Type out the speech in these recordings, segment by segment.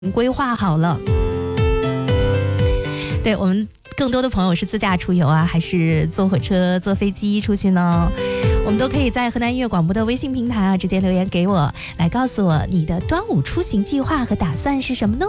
规划好了。对，我们更多的朋友是自驾出游啊，还是坐火车、坐飞机出去呢？我们都可以在河南音乐广播的微信平台啊，直接留言给我，来告诉我你的端午出行计划和打算是什么呢？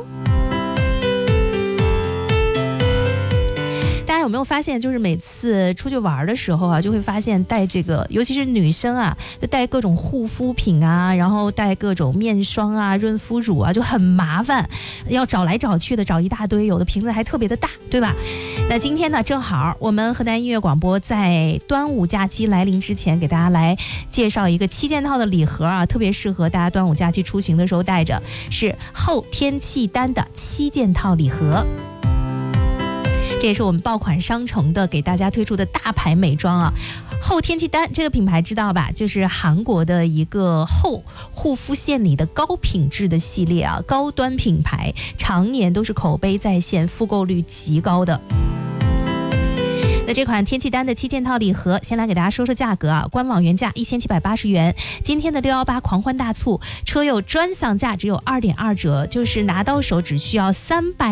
大家有没有发现，就是每次出去玩的时候啊，就会发现带这个，尤其是女生啊，就带各种护肤品啊，然后带各种面霜啊、润肤乳啊，就很麻烦，要找来找去的，找一大堆，有的瓶子还特别的大，对吧？那今天呢，正好我们河南音乐广播在端午假期来临之前，给大家来介绍一个7件套的礼盒啊，特别适合大家端午假期出行的时候带着，是后天气丹的7件套礼盒。这也是我们爆款商城的给大家推出的大牌美妆啊。后天气丹这个品牌知道吧？就是韩国的一个后护肤线里的高品质的系列啊，高端品牌，常年都是口碑在线，复购率极高的。那这款天气丹的7件套礼盒，先来给大家说说价格啊，官网原价1780元，今天的618狂欢大促，车友专享价只有2.2折，就是拿到手只需要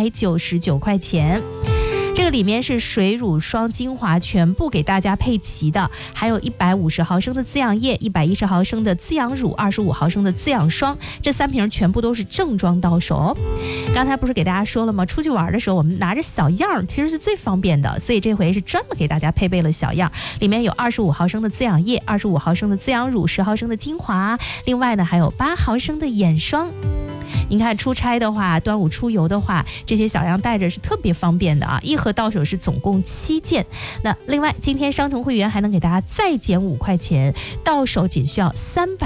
399块钱。这个里面是水乳霜精华全部给大家配齐的，还有150毫升的滋养液，110毫升的滋养乳，25毫升的滋养霜，这3瓶全部都是正装到手。刚才不是给大家说了吗？出去玩的时候我们拿着小样其实是最方便的，所以这回是专门给大家配备了小样，里面有25毫升的滋养液，25毫升的滋养乳，10毫升的精华，另外呢还有8毫升的眼霜。您看出差的话，端午出游的话，这些小样带着是特别方便的啊！一盒到手是总共7件。那另外今天商城会员还能给大家再减5块钱，到手仅需要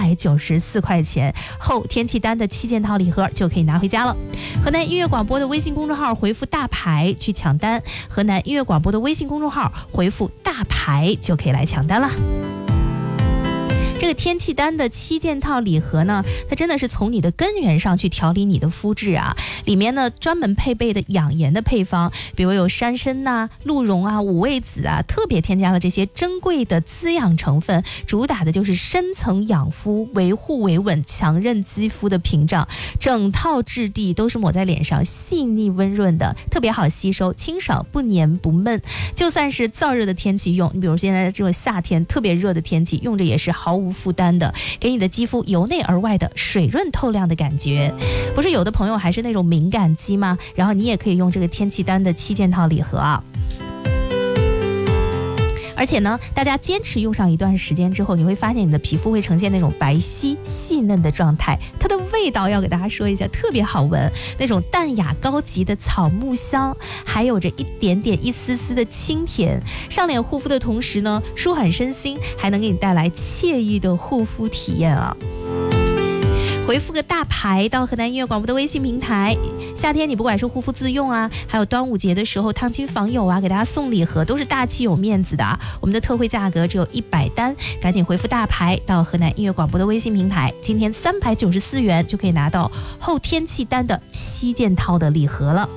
394块钱，后天气丹的7件套礼盒就可以拿回家了。河南音乐广播的微信公众号回复大牌去抢单，河南音乐广播的微信公众号回复大牌就可以来抢单了。这个天气丹的7件套礼盒呢，它真的是从你的根源上去调理你的肤质啊。里面呢专门配备的养颜的配方，比如有山参呐、鹿茸啊、五味子啊，特别添加了这些珍贵的滋养成分，主打的就是深层养肤、维护维稳、强韧肌肤的屏障。整套质地都是抹在脸上细腻温润的，特别好吸收，清爽不黏不闷。就算是燥热的天气用，你比如现在这种夏天特别热的天气，用着也是毫无负担的，给你的肌肤由内而外的水润透亮的感觉。不是有的朋友还是那种敏感肌吗？然后你也可以用这个天气丹的7件套礼盒啊。而且呢，大家坚持用上一段时间之后，你会发现你的皮肤会呈现那种白皙细嫩的状态。它的味道要给大家说一下，特别好闻，那种淡雅高级的草木香，还有着一丝丝的清甜。上脸护肤的同时呢，舒缓身心，还能给你带来惬意的护肤体验啊。回复个大牌到河南音乐广播的微信平台，夏天你不管是护肤自用啊，还有端午节的时候烫亲访友啊，给大家送礼盒都是大气有面子的啊。我们的特惠价格只有100单，赶紧回复大牌到河南音乐广播的微信平台，今天394元就可以拿到后天气丹的7件套的礼盒了。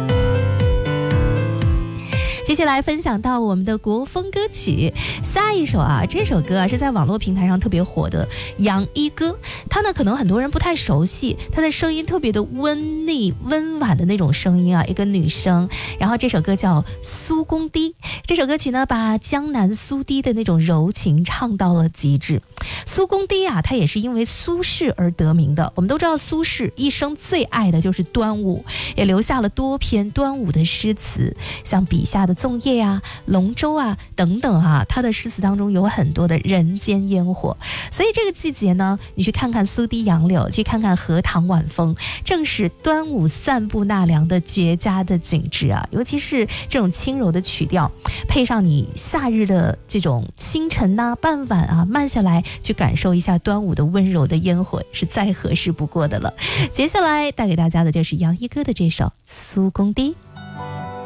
接下来分享到我们的国风歌曲，下一首啊，这首歌啊是在网络平台上特别火的杨一歌，他呢可能很多人不太熟悉，他的声音特别的温腻温婉的那种声音啊，一个女生。然后这首歌叫苏公堤，这首歌曲呢把江南苏堤的那种柔情唱到了极致。苏公堤啊，他也是因为苏轼而得名的。我们都知道苏轼一生最爱的就是端午，也留下了多篇端午的诗词，像笔下的粽叶啊、龙舟啊等等啊，他的诗词当中有很多的人间烟火。所以这个季节呢，你去看看苏堤杨柳，去看看荷塘晚风，正是端午散步纳凉的绝佳的景致啊。尤其是这种轻柔的曲调，配上你夏日的这种清晨啊、傍晚啊，慢下来去感受一下端午的温柔的烟火，是再合适不过的了。接下来带给大家的就是杨一歌的这首《苏公堤》。